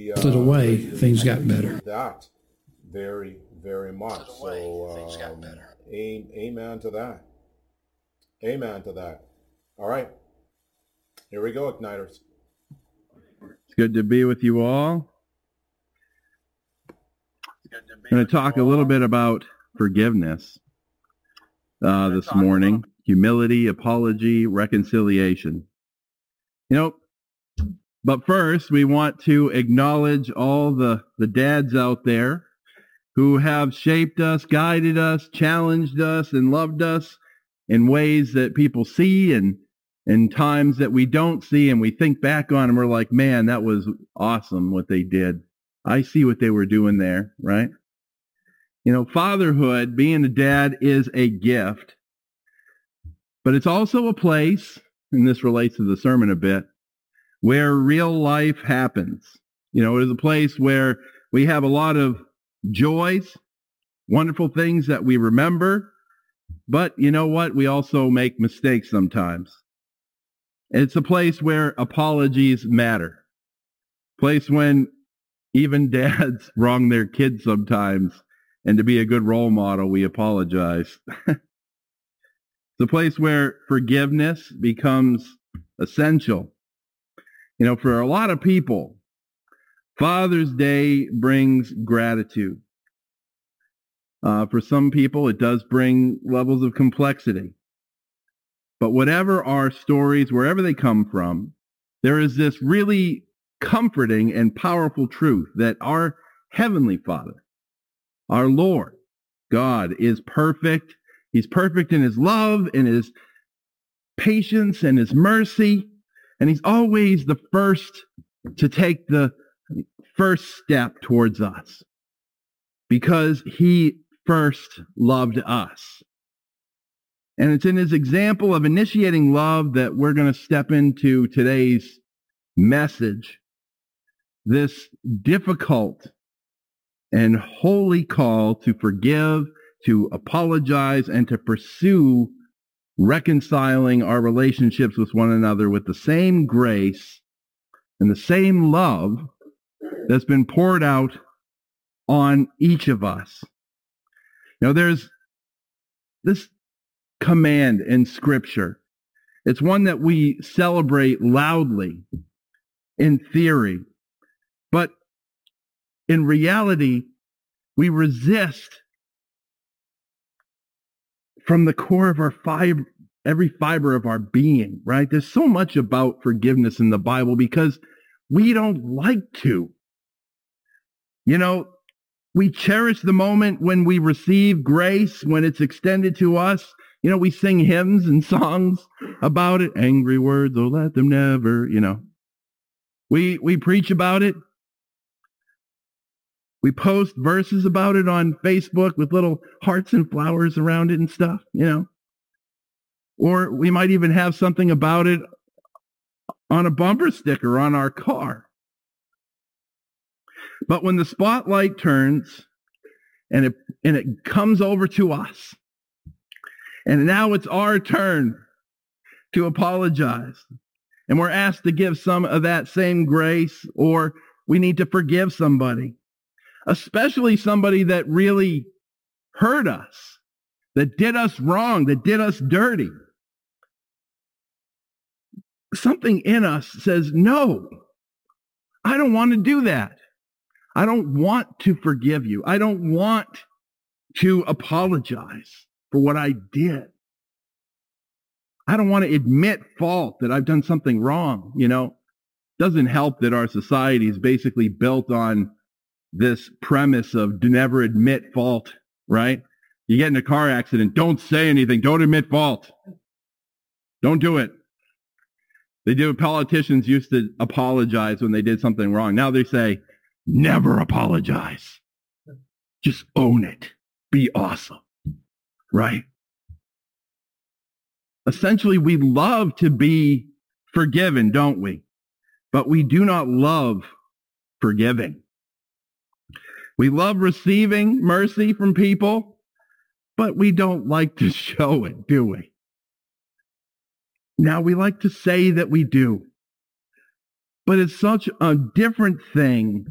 it away, things got better. That very, very much. So, amen to that. Amen to that. All right. Here we go, Igniters. It's good to be with you all. I'm going to talk a little bit about forgiveness this morning. Humility, apology, reconciliation. But first, we want to acknowledge all the dads out there who have shaped us, guided us, challenged us, and loved us in ways that people see and in times that we don't see, and we think back on and we're like, man, that was awesome what they did. I see what they were doing there, right? Fatherhood, being a dad, is a gift, but it's also a place, and this relates to the sermon a bit, where real life happens. It is a place where we have a lot of joys, wonderful things that we remember, but you know what? We also make mistakes sometimes. It's a place where apologies matter. A place when even dads wrong their kids sometimes, and to be a good role model, we apologize. It's a place where forgiveness becomes essential. For a lot of people, Father's Day brings gratitude. For some people, it does bring levels of complexity. But whatever our stories, wherever they come from, there is this really comforting and powerful truth that our Heavenly Father, our Lord, God, is perfect. He's perfect in his love, in his patience, and his mercy. And he's always the first to take the first step towards us because he first loved us. And it's in his example of initiating love that we're going to step into today's message, this difficult and holy call to forgive, to apologize, and to pursue reconciling our relationships with one another with the same grace and the same love that's been poured out on each of us. There's this command in Scripture. It's one that we celebrate loudly in theory, but in reality, we resist from the core of our every fiber of our being, right? There's so much about forgiveness in the Bible because we don't like to. We cherish the moment when we receive grace, when it's extended to us. We sing hymns and songs about it. Angry words, oh, let them never, We preach about it. We post verses about it on Facebook with little hearts and flowers around it and stuff, Or we might even have something about it on a bumper sticker on our car. But when the spotlight turns and it comes over to us, and now it's our turn to apologize, and we're asked to give some of that same grace, or we need to forgive somebody, especially somebody that really hurt us, that did us wrong, that did us dirty. Something in us says, no, I don't want to do that. I don't want to forgive you. I don't want to apologize for what I did. I don't want to admit fault, that I've done something wrong. Doesn't help that our society is basically built on this premise of never admit fault, right? You get in a car accident, don't say anything, don't admit fault. Don't do it. Politicians used to apologize when they did something wrong. Now they say, never apologize. Just own it. Be awesome, right? Essentially, we love to be forgiven, don't we? But we do not love forgiving. We love receiving mercy from people, but we don't like to show it, do we? Now, we like to say that we do, but it's such a different thing